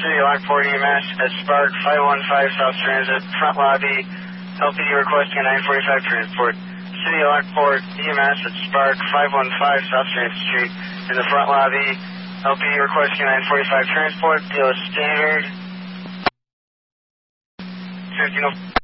City Lockport EMS at Spark 515 South Transit, front lobby, LPD requesting a 945 transport. City Lockport EMS at Spark 515 South Transit Street in the front lobby, LPD requesting a 945 transport, deal is standard. 15